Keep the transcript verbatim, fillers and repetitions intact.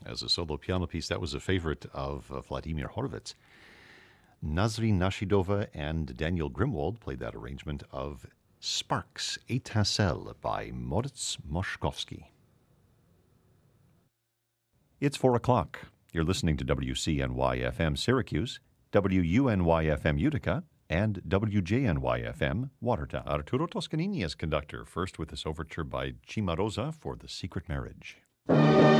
as a solo piano piece. That was a favorite of uh, Vladimir Horowitz. Nazri Nashidova and Daniel Grimwald played that arrangement of Sparks, Étincelle by Moritz Moszkowski. It's four o'clock. You're listening to W C N Y F M Syracuse, W U N Y F M Utica, and W J N Y F M Watertown. Arturo Toscanini as conductor, first with this overture by Cimarosa for The Secret Marriage.